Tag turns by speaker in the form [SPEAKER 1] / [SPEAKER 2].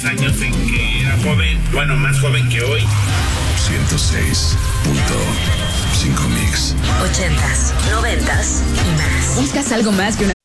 [SPEAKER 1] Años en que era joven, bueno, más joven que hoy.
[SPEAKER 2] 106.5 Mix.
[SPEAKER 3] 80s, 90s y más.
[SPEAKER 4] ¿Buscas algo más que una